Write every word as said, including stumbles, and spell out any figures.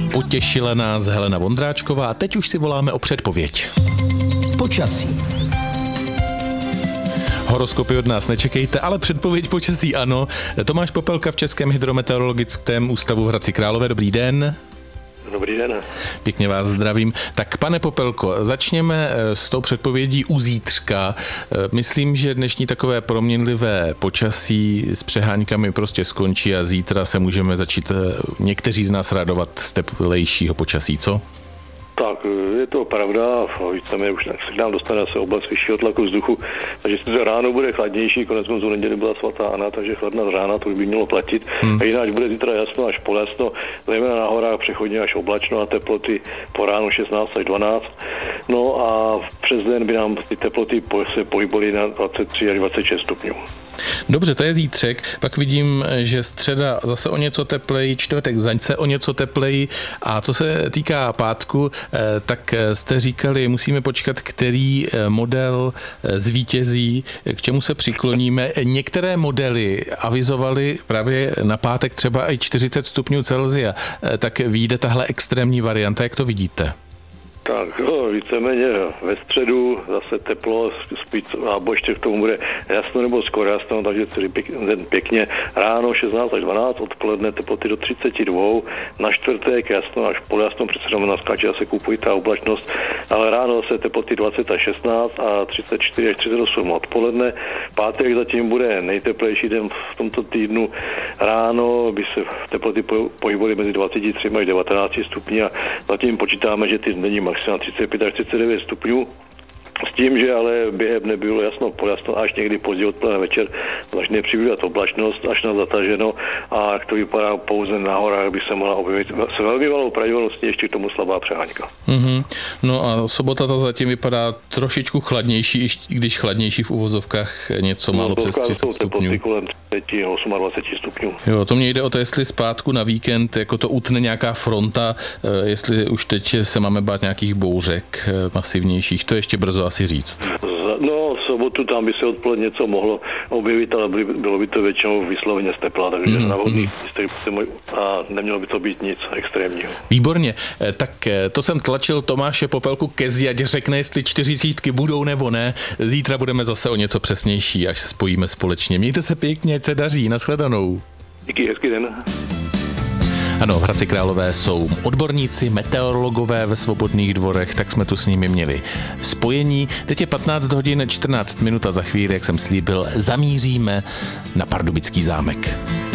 Potěšila nás Helena Vondráčková a teď už si voláme o předpověď. Počasí. Horoskopy od nás nečekejte, ale předpověď počasí ano. Tomáš Popelka v Českém hydrometeorologickém ústavu v Hradci Králové. Dobrý den. Dobrý den. Pěkně vás zdravím. Tak pane Popelko, začněme s tou předpovědí u zítřka. Myslím, že dnešní takové proměnlivé počasí s přeháňkami prostě skončí a zítra se můžeme začít někteří z nás radovat z teplejšího počasí, co? Tak, je to pravda, víceméně už se nám dostane se oblast vyššího tlaku vzduchu, takže sice ráno bude chladnější, konec konců neděli byla svatá Anna, takže chladná z rána, to by mělo platit. Hmm. A jinak bude zítra jasno až polasno, zejména na horách přechodně až oblačno a teploty po ránu šestnáct až dvanáct. No a přes den by nám ty teploty se pohybovaly na dvacet tři až dvacet šest stupňů. Dobře, to je zítřek, pak vidím, že středa zase o něco tepleji, čtvrtek zase o něco tepleji a co se týká pátku, tak jste říkali, musíme počkat, který model zvítězí, k čemu se přikloníme. Některé modely avizovaly právě na pátek třeba i čtyřicet stupňů Celsia, tak vyjde tahle extrémní varianta, jak to vidíte? Tak no, víceméně ve středu zase teplo, spíš a boště k tomu bude jasno nebo skoro jasno, takže celý pěk, den pěkně. Ráno šestnáct až dvanáct, odpoledne teploty do třicet dva, na čtvrtek jasno až poljasno, přece jenom naskáče se kupují ta oblačnost, ale ráno se teploty dvacet až šestnáct a třicet čtyři až třicet osm odpoledne. Pátek zatím bude nejteplejší den v tomto týdnu. Ráno by se teploty pohybovaly mezi dvacet tři až devatenáct stupňů a zatím počítáme, že ty denní na třicet pět až třicet devět stupňů. S tím, že ale během nebylo jasno, poljasno až někdy pozdě odpoledne večer začne přibývat oblačnost až na zataženo a jak to vypadá pouze na horách, by se mohla objevit s velmi malou pravděpodobností ještě k tomu slabá přeháňka. Mm-hmm. No a sobota ta zatím vypadá trošičku chladnější, i když chladnější v uvozovkách něco málo přes třicet stupňů. Kolem třicet dvacet osm stupňů. Jo, to mě jde o to, jestli zpátku na víkend jako to utne nějaká fronta, jestli už teď se máme bát nějakých bouřek masivnějších, to ještě brzo asi říct. No, v sobotu tam by se odpoledne něco mohlo objevit, ale bylo by to většinou vysloveně z tepla, takže mm, na vodních mm. a nemělo by to být nic extrémního. Výborně, tak to jsem tlačil Tomáše Popelku ke zdi, ať řekne, jestli čtyřicítky budou nebo ne. Zítra budeme zase o něco přesnější, až se spojíme společně. Mějte se pěkně, ať se daří, nashledanou. Díky, hezký den. Ano, v Hradci Králové jsou odborníci, meteorologové ve Svobodných dvorech, tak jsme tu s nimi měli spojení. Teď je patnáct hodin čtrnáct minut a za chvíli, jak jsem slíbil, zamíříme na Pardubický zámek.